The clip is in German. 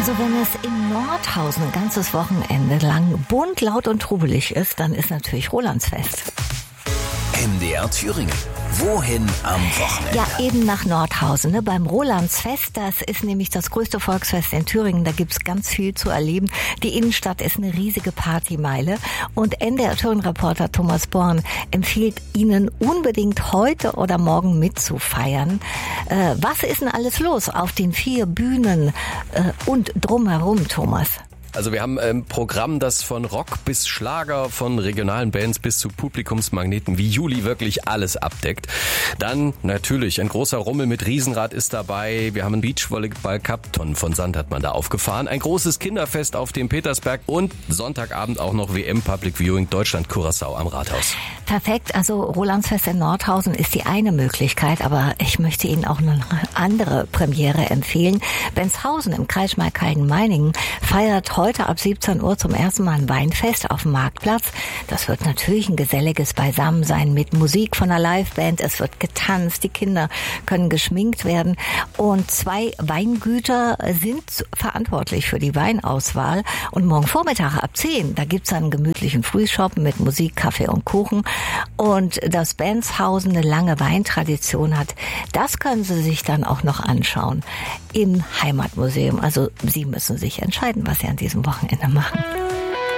Also wenn es in Nordhausen ein ganzes Wochenende lang bunt, laut und trubelig ist, dann ist natürlich Rolandsfest. MDR Thüringen. Wohin am Wochenende? Ja, eben nach Nordhausen, ne? Beim Rolandsfest. Das ist nämlich das größte Volksfest in Thüringen. Da gibt's ganz viel zu erleben. Die Innenstadt ist eine riesige Partymeile. Und NDR Thüringen-Reporter Thomas Born empfiehlt Ihnen unbedingt heute oder morgen mitzufeiern. Was ist denn alles los auf den 4 Bühnen und drumherum, Thomas? Also wir haben ein Programm, das von Rock bis Schlager, von regionalen Bands bis zu Publikumsmagneten wie Juli wirklich alles abdeckt. Dann natürlich ein großer Rummel mit Riesenrad ist dabei. Wir haben einen Beachvolleyball-Cup, Tonnen von Sand hat man da aufgefahren. Ein großes Kinderfest auf dem Petersberg und Sonntagabend auch noch WM Public Viewing Deutschland-Curaçao am Rathaus. Perfekt, also Rolandsfest in Nordhausen ist die eine Möglichkeit, aber ich möchte Ihnen auch eine andere Premiere empfehlen. Benshausen im Kreis Schmalkalden-Meiningen feiert heute ab 17 Uhr zum ersten Mal ein Weinfest auf dem Marktplatz. Das wird natürlich ein geselliges Beisammensein mit Musik von einer Liveband. Es wird getanzt, die Kinder können geschminkt werden. Und 2 Weingüter sind verantwortlich für die Weinauswahl. Und morgen Vormittag ab 10, da gibt's einen gemütlichen Frühschoppen mit Musik, Kaffee und Kuchen. Und dass Benshausen eine lange Weintradition hat, das können Sie sich dann auch noch anschauen im Heimatmuseum. Also Sie müssen sich entscheiden, was Sie an diesem Wochenende machen.